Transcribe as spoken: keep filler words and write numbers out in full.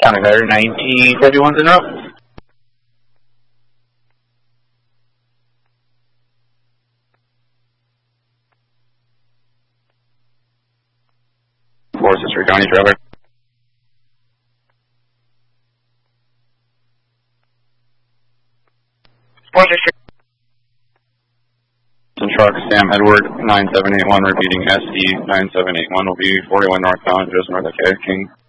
County Letter nineteen fifty-one in row. four six three County Trailer. four six three. Truck Sam Edward nine seven eight one repeating S D nine seven eight one will be forty-one northbound just north of K King.